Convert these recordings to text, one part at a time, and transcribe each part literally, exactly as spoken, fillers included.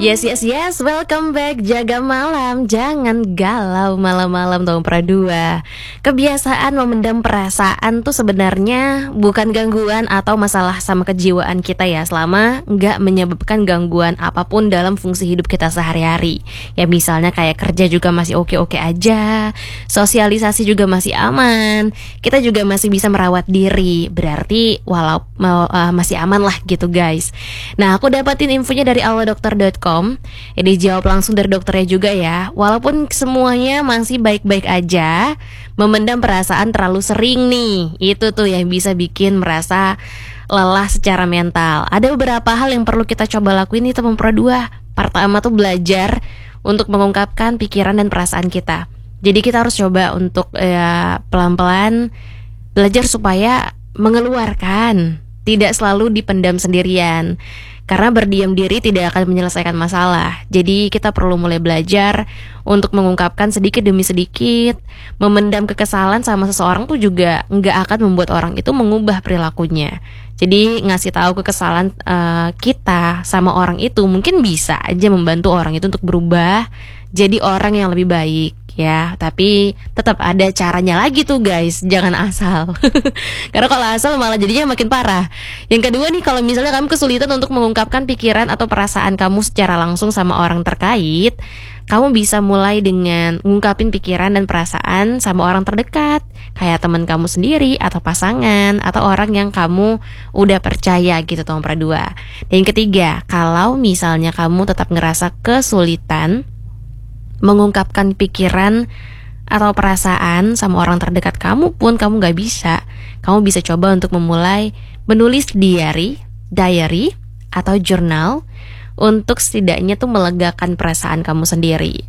Yes, yes, yes, welcome back. Jaga malam, jangan galau malam-malam tahun pradua. Kebiasaan memendam perasaan tuh sebenarnya bukan gangguan atau masalah sama kejiwaan kita ya, selama nggak menyebabkan gangguan apapun dalam fungsi hidup kita sehari-hari. Ya misalnya kayak kerja juga masih oke-oke aja, sosialisasi juga masih aman, kita juga masih bisa merawat diri. Berarti walau uh, masih aman lah gitu guys. Nah, aku dapatin infonya dari allo dokter dot com. Ya, dijawab langsung dari dokternya juga ya. Walaupun semuanya masih baik-baik aja, memendam perasaan terlalu sering nih, itu tuh yang bisa bikin merasa lelah secara mental. Ada beberapa hal yang perlu kita coba lakuin nih teman pradua. Pertama tuh belajar untuk mengungkapkan pikiran dan perasaan kita. Jadi kita harus coba untuk ya, pelan-pelan belajar supaya mengeluarkan, tidak selalu dipendam sendirian. Karena berdiam diri tidak akan menyelesaikan masalah. Jadi kita perlu mulai belajar untuk mengungkapkan sedikit demi sedikit. Memendam kekesalan sama seseorang tuh juga nggak akan membuat orang itu mengubah perilakunya. Jadi ngasih tahu kekesalan uh, kita sama orang itu mungkin bisa aja membantu orang itu untuk berubah jadi orang yang lebih baik ya. Tapi tetap ada caranya lagi tuh guys, jangan asal. Karena kalau asal malah jadinya makin parah. Yang kedua nih, kalau misalnya kamu kesulitan untuk mengungkapkan pikiran atau perasaan kamu secara langsung sama orang terkait, kamu bisa mulai dengan ngungkapin pikiran dan perasaan sama orang terdekat, kayak teman kamu sendiri atau pasangan atau orang yang kamu udah percaya gitu teman pradua. Dan yang ketiga, kalau misalnya kamu tetap ngerasa kesulitan mengungkapkan pikiran atau perasaan sama orang terdekat kamu pun kamu gak bisa, kamu bisa coba untuk memulai menulis diary, diary atau jurnal untuk setidaknya tuh melegakan perasaan kamu sendiri.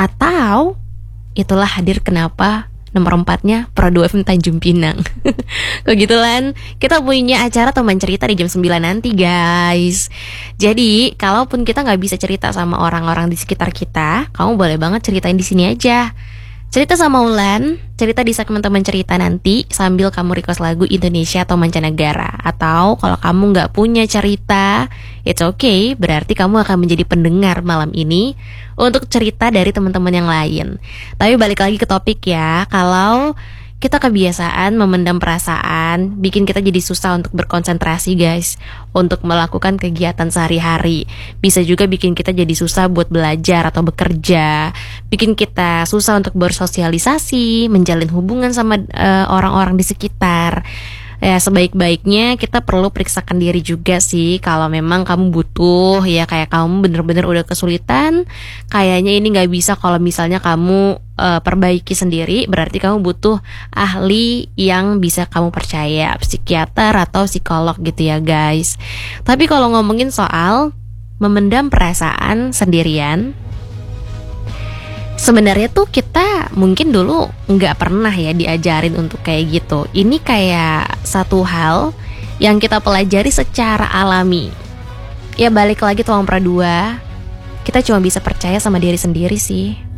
Atau itulah hadir kenapa nomor empatnya Pradua F M Tanjung Pinang. Kok gitu lan, kita punya acara teman cerita di jam sembilan nanti guys. Jadi kalaupun kita gak bisa cerita sama orang-orang di sekitar kita, kamu boleh banget ceritain di sini aja. Cerita sama Ulan, cerita di segmen teman cerita nanti sambil kamu request lagu Indonesia atau mancanegara. Atau kalau kamu gak punya cerita, it's okay, berarti kamu akan menjadi pendengar malam ini untuk cerita dari teman-teman yang lain. Tapi balik lagi ke topik ya, kalau kita kebiasaan memendam perasaan, bikin kita jadi susah untuk berkonsentrasi guys, untuk melakukan kegiatan sehari-hari. Bisa juga bikin kita jadi susah buat belajar atau bekerja, bikin kita susah untuk bersosialisasi, menjalin hubungan sama uh, orang-orang di sekitar. Ya sebaik-baiknya kita perlu periksakan diri juga sih. Kalau memang kamu butuh, ya kayak kamu bener-bener udah kesulitan, kayaknya ini gak bisa kalau misalnya kamu uh, perbaiki sendiri, berarti kamu butuh ahli yang bisa kamu percaya, psikiater atau psikolog gitu ya guys. Tapi kalau ngomongin soal memendam perasaan sendirian, sebenarnya tuh kita mungkin dulu nggak pernah ya diajarin untuk kayak gitu. Ini kayak satu hal yang kita pelajari secara alami. Ya balik lagi tuang pradua, kita cuma bisa percaya sama diri sendiri sih.